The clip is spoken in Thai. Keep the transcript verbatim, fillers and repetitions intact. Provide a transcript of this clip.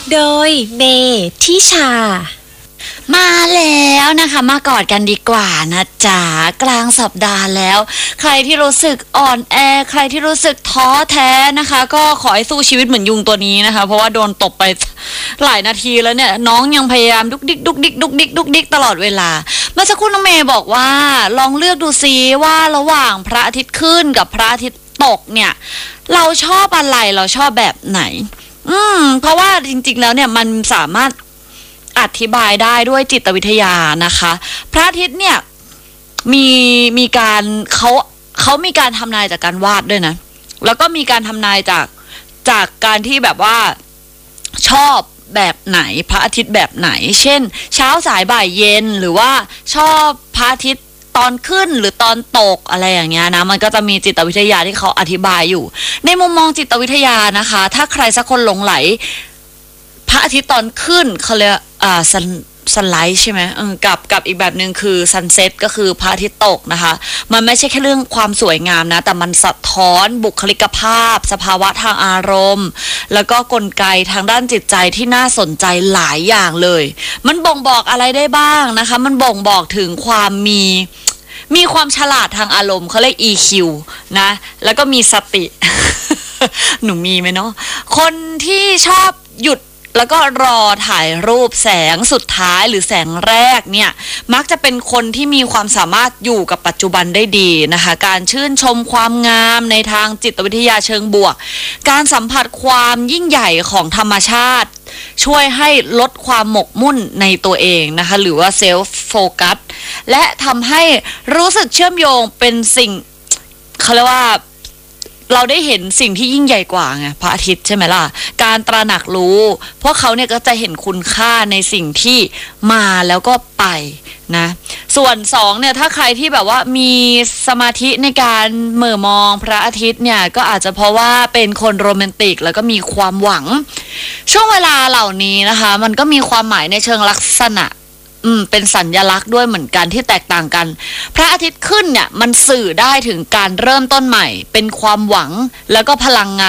โดยเมทิชามาแล้วนะคะมากอดกันดีกว่านะจ๊ะกลางสัปดาห์แล้วใครที่รู้สึกอ่อนแอใครที่รู้สึกท้อแท้นะคะก็ขอให้สู้ชีวิตเหมือนยุงตัวนี้นะคะเพราะว่าโดนตบไปหลายนาทีแล้วเนี่ยน้องยังพยายามดุกดิกดุกดิกดุกดิกดุกดิกตลอดเวลาเมื่อสักครู่น้องเมย์บอกว่าลองเลือกดูซิว่าระหว่างพระอาทิตย์ขึ้นกับพระอาทิตย์ตกเนี่ยเราชอบอะไรเราชอบแบบไหนอืมเพราะว่าจริงๆแล้วเนี่ยมันสามารถอธิบายได้ด้วยจิตวิทยานะคะพระอาทิตย์เนี่ยมีมีการเขาเขามีการทำนายจากการวาดด้วยนะแล้วก็มีการทำนายจากจากการที่แบบว่าชอบแบบไหนพระอาทิตย์แบบไหนเช่นเช้าสายบ่ายเย็นหรือว่าชอบพระอาทิตย์ตอนขึ้นหรือตอนตกอะไรอย่างเงี้ยนะมันก็จะมีจิตวิทยาที่เขาอธิบายอยู่ในมุมมองจิตวิทยานะคะถ้าใครสักคนหลงไหลพระอาทิตย์ตอนขึ้นเขาเรียกอ่าซันซันไลท์ใช่ไหมเออกับกับอีกแบบหนึ่งคือซันเซ็ตก็คือพระอาทิตย์ตกนะคะมันไม่ใช่แค่เรื่องความสวยงามนะแต่มันสะท้อนบุคลิกภาพสภาวะทางอารมณ์แล้วก็กลไกทางด้านจิตใจที่น่าสนใจหลายอย่างเลยมันบ่งบอกอะไรได้บ้างนะคะมันบ่งบอกถึงความมีมีความฉลาดทางอารมณ์เขาเรียก อี คิว นะแล้วก็มีสติ หนูมีไหมเนาะคนที่ชอบหยุดแล้วก็รอถ่ายรูปแสงสุดท้ายหรือแสงแรกเนี่ยมักจะเป็นคนที่มีความสามารถอยู่กับปัจจุบันได้ดีนะคะการชื่นชมความงามในทางจิตวิทยาเชิงบวกการสัมผัสความยิ่งใหญ่ของธรรมชาติช่วยให้ลดความหมกมุ่นในตัวเองนะคะหรือว่าเซลฟ์โฟกัสและทำให้รู้สึกเชื่อมโยงเป็นสิ่งเขาเรียกว่าเราได้เห็นสิ่งที่ยิ่งใหญ่กว่าไงพระอาทิตย์ใช่ไหมล่ะการตระหนักรู้พวกเขาเนี่ยก็จะเห็นคุณค่าในสิ่งที่มาแล้วก็ไปนะส่วนสองเนี่ยถ้าใครที่แบบว่ามีสมาธิในการเหม่อมองพระอาทิตย์เนี่ยก็อาจจะเพราะว่าเป็นคนโรแมนติกแล้วก็มีความหวังช่วงเวลาเหล่านี้นะคะมันก็มีความหมายในเชิงลักษณะอืมเป็นสัญลักษณ์ด้วยเหมือนกันที่แตกต่างกันพระอาทิตย์ขึ้นเนี่ยมันสื่อได้ถึงการเริ่มต้นใหม่เป็นความหวังแล้วก็พลังงาน